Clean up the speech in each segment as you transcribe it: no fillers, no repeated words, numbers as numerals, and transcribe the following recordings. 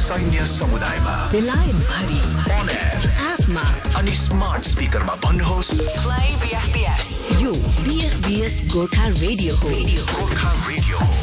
सैन्य समुदायमा, बेलायत भरि, on air, एपमा अनि स्मार्ट स्पिकरमा भन्नुहोस् Play BFBS. यो BFBS गोर्खा रेडियो हो. गोर्खा रेडियो हो.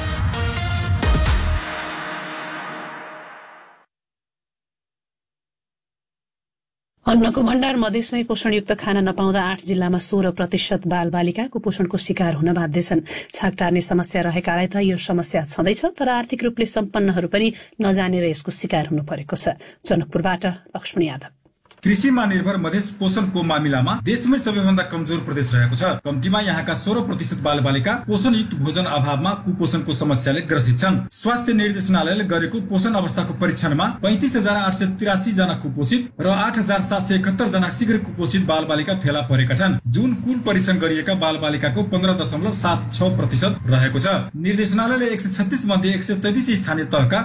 अन्नको भण्डार मधेसमै पोषणयुक्त खाना नपाउँदा 8 जिल्लामा 16% बालबालिका कुपोषणको शिकार हुन बाध्य छन्। छाक टार्ने समस्या रहेकालाई त यो समस्या छँदैछ, तर आर्थिक रूपले सम्पन्नहरू पनि नजानेर यसको शिकार हुनु परेको छ। जनकपुरबाट लक्ष्मण यादव। कृषिमा निर्भर मधेस पोषणको मामिलामा देशमै सबैभन्दा कमजोर प्रदेश रहेको छ। कम्तीमा यहाँका 16% बालबालिका पोषणयुक्त भोजन अभावमा कुपोषणको समस्याले ग्रसित छन्। स्वास्थ्य निर्देशनालयले गरेको पोषण अवस्थाको परीक्षणमा 35,883 जना कुपोषित र 8,771 जना शीघ्र कुपोषित बालबालिका फेला परेका छन्, जुन कुल परीक्षण गरिएका बालबालिकाको 15.76% रहेको छ। निर्देशनालयले 136 मध्ये 133 स्थानीय तहका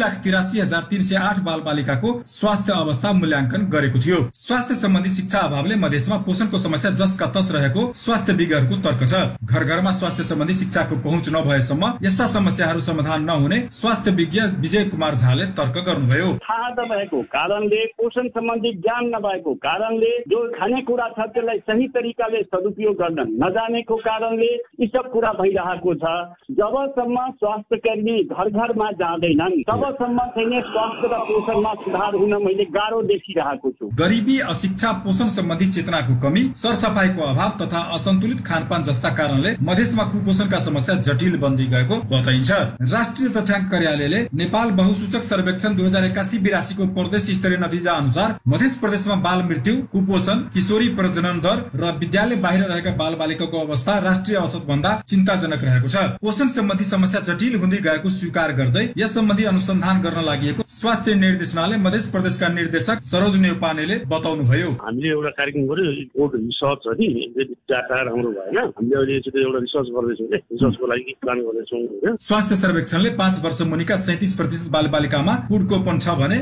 2,83,308 बालबालिकाको स्वास्थ्य अवस्था मूल्याङ्कन गरेको थियो। स्वास्थ्य सम्बन्धी शिक्षा अभावले मधेसमा पोषणको समस्या जसका तस रहेको स्वास्थ्य विज्ञहरूको तर्क छ। घर घरमा स्वास्थ्य सम्बन्धी शिक्षाको पहुँच नभएसम्म यस्ता समस्याहरू समाधान नहुने स्वास्थ्य विज्ञ विजय कुमार झाले तर्क गर्नुभयो। थाहा नभएको कारणले, पोषण सम्बन्धी ज्ञान नभएको कारणले, जो खानेकुरा छ त्यसलाई सही तरिकाले सदुपयोग गर्न नजानेको कारणले यी सब कुरा भइरहेको छ। जबसम्म स्वास्थ्य कर्मी घर घरमा जाँदैनन् तबसम्म चाहिँ स्वास्थ्य र पोषणमा सुधार हुन मैले गाह्रो देखिरहेको छु। गरिबी, अशिक्षा, पोषण सम्बन्धी चेतनाको कमी, सरसफाइको अभाव तथा असन्तुलित खानपान जस्ता कारणले मधेसमा कुपोषणका समस्या जटिल बन्दै गएको बताइन्छ। राष्ट्रिय तथ्याङ्क कार्यालयले नेपाल बहुसूचक सर्वेक्षण 2081-82 को प्रदेश स्तरीय नतिजा अनुसार मधेस प्रदेशमा बाल मृत्यु, कुपोषण, किशोरी प्रजनन दर र विद्यालय बाहिर रहेका बालबालिकाको अवस्था राष्ट्रिय औसत भन्दा चिन्ताजनक रहेको छ। पोषण सम्बन्धी समस्या जटिल हुँदै गएको स्वीकार गर्दै यस सम्बन्धी अनुसन्धान गर्न लागि स्वास्थ्य निर्देशनालय मधेस प्रदेशका निर्देशक सरोज नेउपानेले बताउनु भयो। हामीले एउटा कार्यक्रम गर्यो, कोड रिसर्च हो नि, डाटा राम्रो भएन। हामीले अहिले एउटा रिसर्च गर्दैछौँ के, रिसर्चको लागि प्लान गर्दैछौँ। स्वास्थ्य सर्वेक्षणले 5 वर्ष मुनिका 37% बालबालिकामा कुपोषण छ भने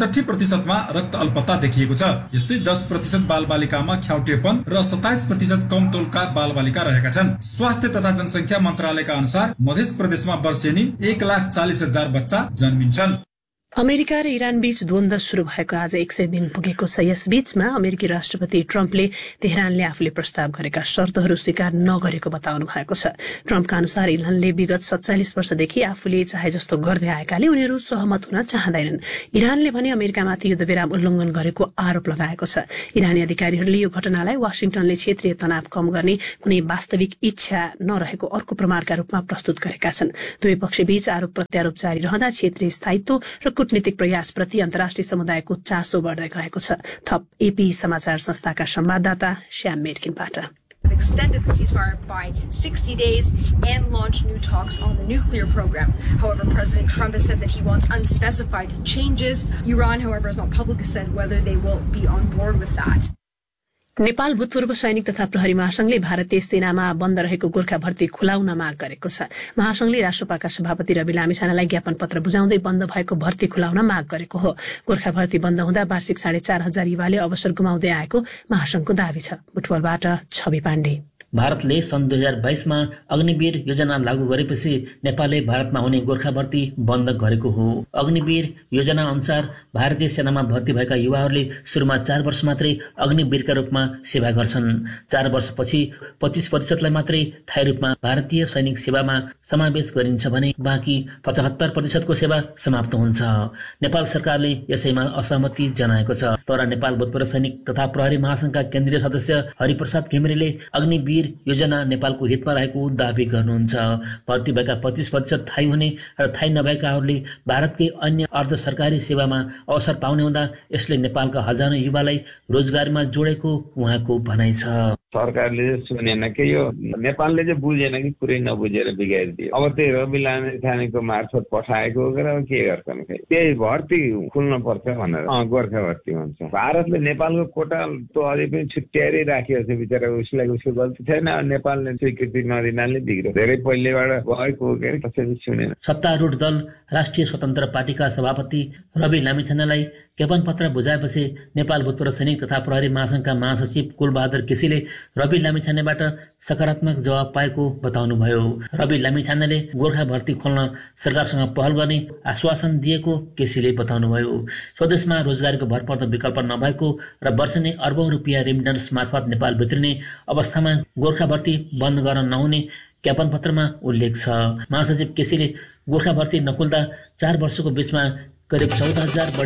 59%मा रक्त अल्पता देखिएको छ। यस्तै 10% बालबालिकामा ख्याउटेपन र 27% कम तौलका बालबालिका रहेका छन्। स्वास्थ्य तथा जनसङ्ख्या मन्त्रालयका अनुसार मधेस प्रदेशमा वर्षेनी 1,40,000 बच्चा जन्मिन्छन्। अमेरिका र इरान बीच द्वन्द्व शुरू भएको आज 100 दिन पुगेको छ। यस बीचमा अमेरिकी राष्ट्रपति ट्रम्पले तेहरानले आफूले प्रस्ताव गरेका शर्तहरू स्वीकार नगरेको बताउनु भएको छ। ट्रम्पका अनुसार इरानले विगत 47 वर्षदेखि आफूले चाहे जस्तो गर्दै आएकाले उनीहरू सहमत हुन चाहँदैनन्। इरानले भने अमेरिकामाथि युद्धविराम उल्लङ्घन गरेको आरोप लगाएको छ। इरानी अधिकारीहरूले यो घटनालाई वाशिंटनले क्षेत्रीय तनाव कम गर्ने कुनै वास्तविक इच्छा नरहेको अर्को प्रमाणका रूपमा प्रस्तुत गरेका छन्। दुवै पक्षबीच आरोप प्रत्यारोप जारी रहँदा क्षेत्रीय स्थायित्व र कूटनीतिक प्रयासप्रति अन्तर्राष्ट्रिय समुदायको चासो बढ्दै गएको छ। थप एपी समाचार संस्थाका संवाददाता Shyam मेर्किनबाट। Extended the ceasefire by 60 days and launched new talks on the nuclear program. However, President Trump has said that he wants unspecified changes. Iran, however, has not publicly said whether they will be on board with that. Nepal भूतपूर्व सैनिक तथा प्रहरी महासंघले भारतीय सेनामा बन्द रहेको गोर्खा भर्ती खुलाउन माग गरेको छ। महासंघले राष्ट्रपाका सभापति रवि लामिछानेलाई ज्ञापन पत्र बुझाउँदै बन्द भएको भर्ती खुलाउन माग गरेको हो। गोर्खा भर्ती बन्द हुँदा वार्षिक 4,500 युवाले अवसर गुमाउँदै आएको महासंघको दावी छ। बुटवलबाट छवि पाण्डे। भारतले सन् 2022 मा अग्निवीर योजना लागू गरेपछि नेपालले भारतमा हुने गोर्खा भर्ती बन्द गरेको हो। अग्निवीर योजना अनुसार भारतीय सेनामा भर्ती भएका युवाहरूले सुरुमा 4 वर्ष मात्रै अग्निवीरका रूपमा सेवा गर्छन्। 4 वर्षपछि 25% मात्रै थायी रूपमा भारतीय सैनिक सेवामा समावेश गरिन्छ भने बाँकी 75% को सेवा समाप्त हुन्छ। नेपाल सरकारले यसैमा असहमति जनाएको छ। तर नेपाल भूतपूर्व सैनिक तथा प्रहरी महासंघका केन्द्रीय सदस्य हरिप्रसाद घिमिरेले अग्निवीर योजना नेपालको हितमा रहेको दावी गर्नुहुन्छ। भर्ती भएका 25% थायी हुने र थायी नभएकाहरूले भारतकै अन्य अर्ध सरकारी सेवामा अवसर पाउने हुँदा यसले नेपालका हजारौं युवालाई रोजगारीमा जोडेको उहाँको भनाइ छ। सरकारले सुनेन कि यो नेपालले चाहिँ बुझेन कि पुरै नबुझेर बिगारिदियो। अब त्यही रवि लामिछानेको मार्फत पठाएको हो र के गर्छन् खै, त्यही भर्ती खुल्न पर्छ भनेर गोर्खा भर्ती भन्छ। भारतले नेपालको कोटा त अझै पनि छुट्याएरै राखेको छ। बिचरा उसको गल्ती छैन, नेपालले स्वीकृति नदिनाले बिग्रो धेरै पहिलेबाट भएको कसैले सुनेन। सत्तारूढ दल राष्ट्रिय स्वतन्त्र पार्टीका सभापति रवि लामिछानेलाई ज्ञापन पत्र बुझाएपछि नेपाल भूतपूर्व सैनिक तथा प्रहरी महासंघका महासचिव कुलबहादुर केसीले रवि लामिछानेबाट सकारात्मक जवाब पाएको बताउनुभयो। रवि लामिछानेले गोर्खा भर्ती खोल्न सरकारसँग पहल गर्ने आश्वासन दिएको केसीले बताउनुभयो। स्वदेशमा रोजगारीको भरपर्दो विकल्प नभएको र वर्षेनी अर्बौं रुपियाँ रेमिटेन्स मार्फत नेपाल भित्रिने अवस्थामा गोर्खा भर्ती बन्द गर्न नहुने ज्ञापन पत्रमा उल्लेख छ। महासचिव केसीले गोर्खा भर्ती नखुल्दा 4 वर्षको बीचमा करिब 14,000